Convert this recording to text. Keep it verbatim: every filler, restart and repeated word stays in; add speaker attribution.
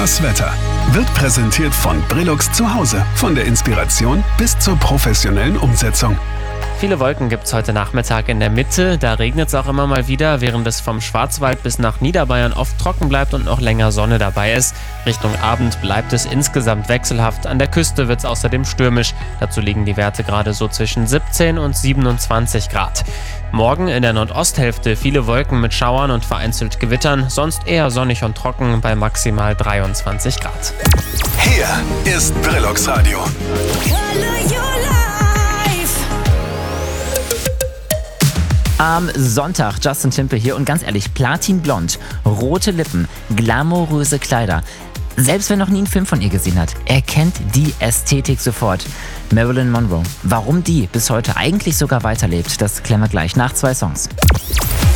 Speaker 1: Das Wetter wird präsentiert von Brillux zu Hause. Von der Inspiration bis zur professionellen Umsetzung.
Speaker 2: Viele Wolken gibt es heute Nachmittag in der Mitte. Da regnet es auch immer mal wieder, während es vom Schwarzwald bis nach Niederbayern oft trocken bleibt und noch länger Sonne dabei ist. Richtung Abend bleibt es insgesamt wechselhaft. An der Küste wird es außerdem stürmisch. Dazu liegen die Werte gerade so zwischen siebzehn und siebenundzwanzig Grad. Morgen in der Nordosthälfte viele Wolken mit Schauern und vereinzelt Gewittern. Sonst eher sonnig und trocken bei maximal dreiundzwanzig Grad.
Speaker 1: Hier ist Brillux Radio.
Speaker 3: Am Sonntag Justin Timberlake hier und ganz ehrlich, platinblond, rote Lippen, glamouröse Kleider. Selbst wer noch nie einen Film von ihr gesehen hat, er kennt die Ästhetik sofort. Marilyn Monroe. Warum die bis heute eigentlich sogar weiterlebt, das klären wir gleich nach zwei Songs.